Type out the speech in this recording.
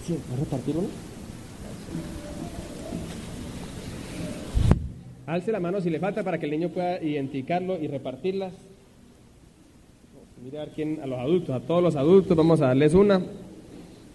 Sí, ¿va a repartir una? Alce la mano si le falta para que el niño pueda identificarlo y repartirlas. Mira a quién, a los adultos, a todos los adultos, vamos a darles una.